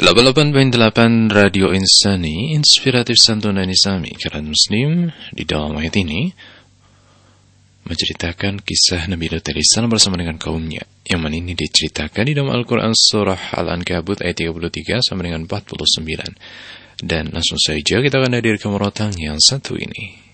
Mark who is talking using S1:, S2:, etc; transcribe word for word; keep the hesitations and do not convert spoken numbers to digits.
S1: delapan puluh delapan koma delapan Radio Insani, inspiratif santunan Islami, Quran Muslim. Di dalam ayat ini menceritakan kisah Nabi Lut alaihissalam bersama dengan kaumnya, yang mana ini diceritakan di dalam Al-Quran Surah Al-Ankabut ayat tiga puluh tiga sampai dengan empat puluh sembilan. Dan langsung saja kita akan hadirkan murotal yang satu ini.